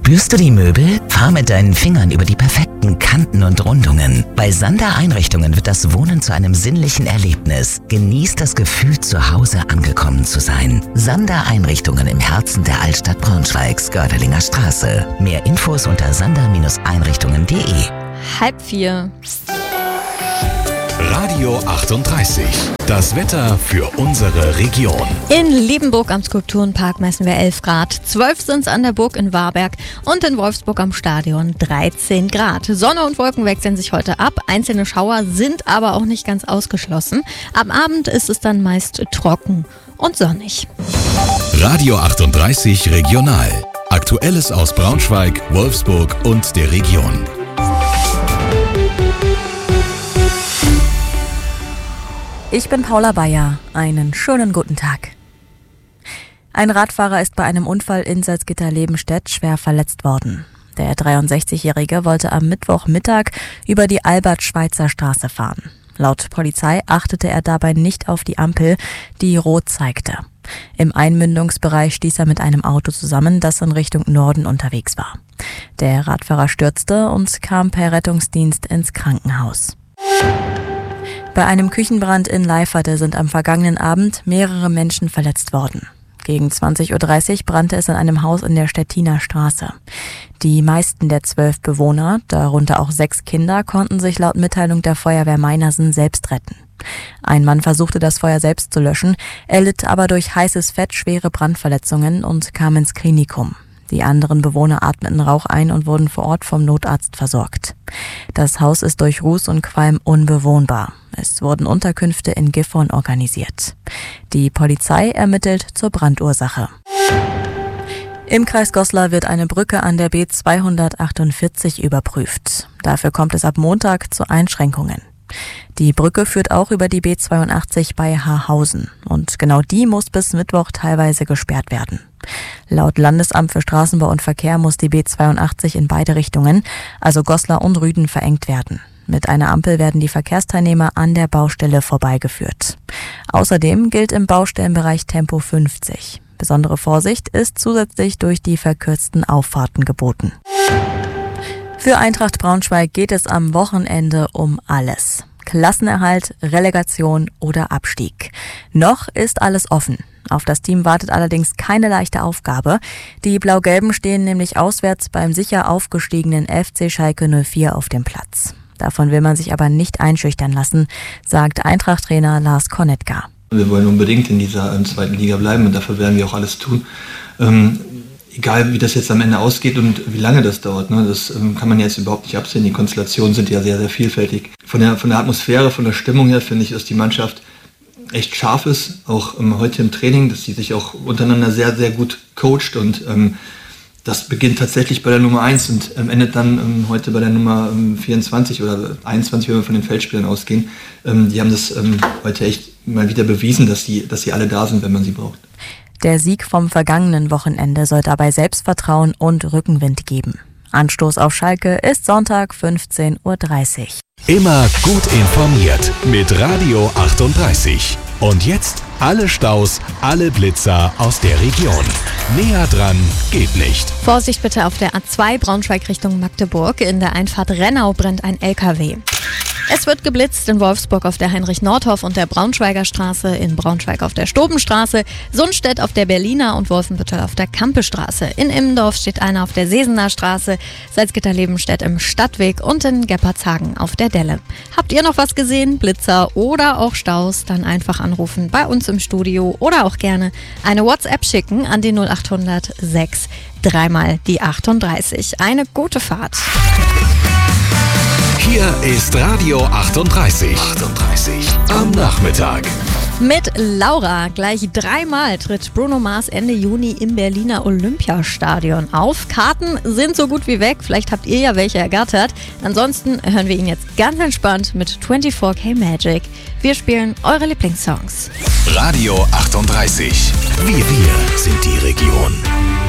Spürst du die Möbel? Fahr mit deinen Fingern über die perfekten Kanten und Rundungen. Bei Sander Einrichtungen wird das Wohnen zu einem sinnlichen Erlebnis. Genieß das Gefühl, zu Hause angekommen zu sein. Sander Einrichtungen im Herzen der Altstadt Braunschweigs, Gördelinge Straße. Mehr Infos unter sander-einrichtungen.de. 3:30. Radio 38. Das Wetter für unsere Region. In Liebenburg am Skulpturenpark messen wir 11 Grad. 12 sind es an der Burg in Warberg und in Wolfsburg am Stadion 13 Grad. Sonne und Wolken wechseln sich heute ab. Einzelne Schauer sind aber auch nicht ganz ausgeschlossen. Am Abend ist es dann meist trocken und sonnig. Radio 38 Regional. Aktuelles aus Braunschweig, Wolfsburg und der Region. Ich bin Paula Bayer. Einen schönen guten Tag. Ein Radfahrer ist bei einem Unfall in Salzgitter-Lebenstedt schwer verletzt worden. Der 63-Jährige wollte am Mittwochmittag über die Albert-Schweitzer-Straße fahren. Laut Polizei achtete er dabei nicht auf die Ampel, die rot zeigte. Im Einmündungsbereich stieß er mit einem Auto zusammen, das in Richtung Norden unterwegs war. Der Radfahrer stürzte und kam per Rettungsdienst ins Krankenhaus. Bei einem Küchenbrand in Leiferde sind am vergangenen Abend mehrere Menschen verletzt worden. Gegen 20:30 Uhr brannte es in einem Haus in der Stettiner Straße. Die meisten der 12 Bewohner, darunter auch 6 Kinder, konnten sich laut Mitteilung der Feuerwehr Meinersen selbst retten. Ein Mann versuchte das Feuer selbst zu löschen, er litt aber durch heißes Fett schwere Brandverletzungen und kam ins Klinikum. Die anderen Bewohner atmeten Rauch ein und wurden vor Ort vom Notarzt versorgt. Das Haus ist durch Ruß und Qualm unbewohnbar. Es wurden Unterkünfte in Gifhorn organisiert. Die Polizei ermittelt zur Brandursache. Im Kreis Goslar wird eine Brücke an der B248 überprüft. Dafür kommt es ab Montag zu Einschränkungen. Die Brücke führt auch über die B82 bei Haarhausen und genau die muss bis Mittwoch teilweise gesperrt werden. Laut Landesamt für Straßenbau und Verkehr muss die B82 in beide Richtungen, also Goslar und Rüden, verengt werden. Mit einer Ampel werden die Verkehrsteilnehmer an der Baustelle vorbeigeführt. Außerdem gilt im Baustellenbereich Tempo 50. Besondere Vorsicht ist zusätzlich durch die verkürzten Auffahrten geboten. Für Eintracht Braunschweig geht es am Wochenende um alles. Klassenerhalt, Relegation oder Abstieg. Noch ist alles offen. Auf das Team wartet allerdings keine leichte Aufgabe. Die Blau-Gelben stehen nämlich auswärts beim sicher aufgestiegenen FC Schalke 04 auf dem Platz. Davon will man sich aber nicht einschüchtern lassen, sagt Eintracht-Trainer Lars Konetka. Wir wollen unbedingt in dieser zweiten Liga bleiben und dafür werden wir auch alles tun. Egal wie das jetzt am Ende ausgeht und wie lange das dauert, ne, das kann man jetzt überhaupt nicht absehen. Die Konstellationen sind ja sehr, sehr vielfältig. Von der Atmosphäre, von der Stimmung her finde ich, dass die Mannschaft echt scharf ist, auch heute im Training, dass sie sich auch untereinander sehr, sehr gut coacht und das beginnt tatsächlich bei der Nummer 1 und endet dann heute bei der Nummer 24 oder 21, wenn wir von den Feldspielern ausgehen. Die haben das heute echt mal wieder bewiesen, dass sie alle da sind, wenn man sie braucht. Der Sieg vom vergangenen Wochenende soll dabei Selbstvertrauen und Rückenwind geben. Anstoß auf Schalke ist Sonntag 15:30 Uhr. Immer gut informiert mit Radio 38. Und jetzt alle Staus, alle Blitzer aus der Region. Näher dran geht nicht. Vorsicht bitte auf der A2 Braunschweig Richtung Magdeburg. In der Einfahrt Rennau brennt ein LKW. Es wird geblitzt in Wolfsburg auf der Heinrich-Nordhoff und der Braunschweiger Straße, in Braunschweig auf der Stobenstraße, Sundstedt auf der Berliner und Wolfenbüttel auf der Kampestraße. In Immendorf steht einer auf der Sesener Straße, Salzgitter-Lebenstedt im Stadtweg und in Geppartshagen auf der Delle. Habt ihr noch was gesehen, Blitzer oder auch Staus, dann einfach anrufen bei uns im Studio oder auch gerne eine WhatsApp schicken an die 0800 6 3 die 38. Eine gute Fahrt. Hier ist Radio 38. Am Nachmittag. Mit Laura gleich 3-mal tritt Bruno Mars Ende Juni im Berliner Olympiastadion auf. Karten sind so gut wie weg. Vielleicht habt ihr ja welche ergattert. Ansonsten hören wir ihn jetzt ganz entspannt mit 24K Magic. Wir spielen eure Lieblingssongs. Radio 38. Wir sind die Region.